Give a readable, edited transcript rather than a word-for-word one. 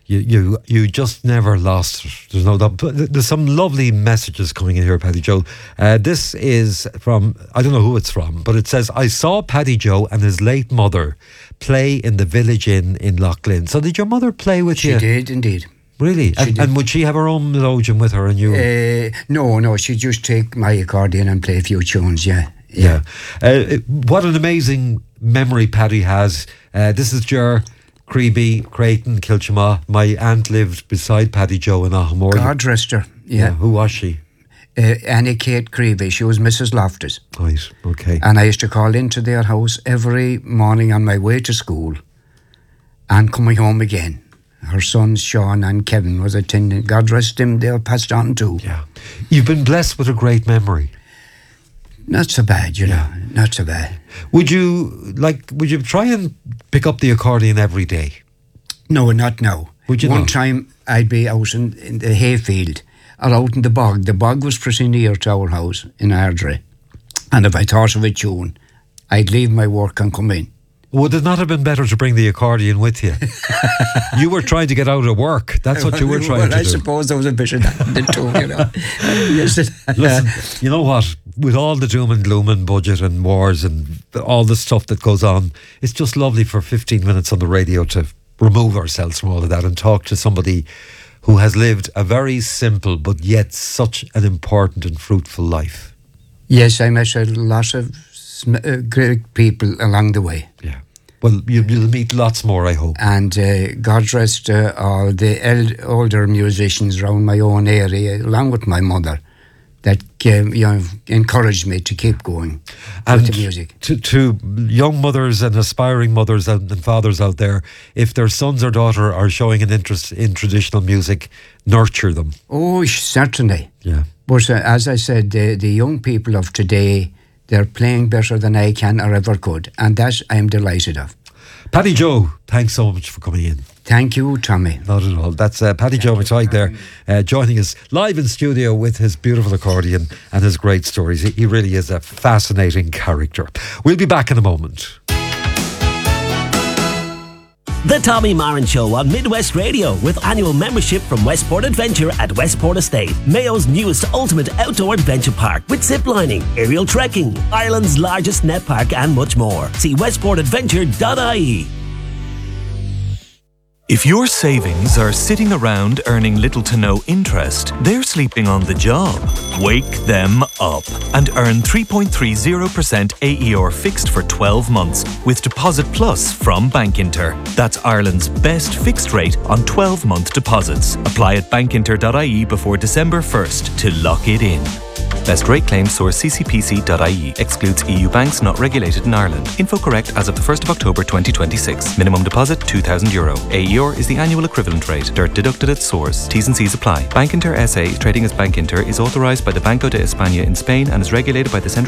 You just never lost it. There's no doubt. But there's some lovely messages coming in here, Paddy Joe. This is from, I don't know who it's from, but it says, I saw Paddy Joe and his late mother play in the Village Inn in Loughlin. So did your mother play with you? She did, indeed. Really? And would she have her own melodeon with her and you? No, she'd just take my accordion and play a few tunes, yeah. What an amazing memory Paddy has. This is Ger, Creeby, Creighton, Kilchama. My aunt lived beside Paddy Joe in Ahamore. God rest her, yeah. Who was she? Annie Kate Creevy. She was Mrs. Loftus. Right, okay. And I used to call into their house every morning on my way to school and coming home again. Her sons, Sean and Kevin, was attending. God rest him, they're passed on too. Yeah. You've been blessed with a great memory. Not so bad, you know. Not so bad. Would you try and pick up the accordion every day? No, not now. Would you One not? time I'd be out in the hayfield or out in the bog. The bog was pretty near to our house in Ardray. And if I thought of a tune, I'd leave my work and come in. Would it not have been better to bring the accordion with you? You were trying to get out of work. That's what you were trying to do. I suppose there was a bit of that in the tune, you know. Yes. Listen, you know what? With all the doom and gloom and budget and wars and all the stuff that goes on, it's just lovely for 15 minutes on the radio to remove ourselves from all of that and talk to somebody who has lived a very simple but yet such an important and fruitful life. Yes, I met a lot of great people along the way. Yeah. Well, you'll meet lots more, I hope. And God rest all the older musicians around my own area, along with my mother, that encouraged me to keep going with the music. To young mothers and aspiring mothers and fathers out there, if their sons or daughter are showing an interest in traditional music, nurture them. Oh, certainly. Yeah. But as I said, the young people of today, they're playing better than I can or ever could, and that I'm delighted of. Paddy Joe, thanks so much for coming in. Thank you, Tommy. Not at all. That's Paddy Joe McTighe there, joining us live in studio with his beautiful accordion and his great stories. He really is a fascinating character. We'll be back in a moment. The Tommy Marin Show on Midwest Radio with annual membership from Westport Adventure at Westport Estate, Mayo's newest ultimate outdoor adventure park with ziplining, aerial trekking, Ireland's largest net park and much more. See westportadventure.ie. If your savings are sitting around earning little to no interest, they're sleeping on the job. Wake them up and earn 3.30% AER fixed for 12 months with Deposit Plus from Bankinter. That's Ireland's best fixed rate on 12-month deposits. Apply at bankinter.ie before December 1st to lock it in. Best rate claim source ccpc.ie. Excludes EU banks not regulated in Ireland. Info correct as of the 1st of October 2026. Minimum deposit €2,000. AER is the annual equivalent rate. DIRT deducted at source. T's and C's apply. Bankinter SA, trading as Bankinter, is authorised by the Banco de España in Spain and is regulated by the Central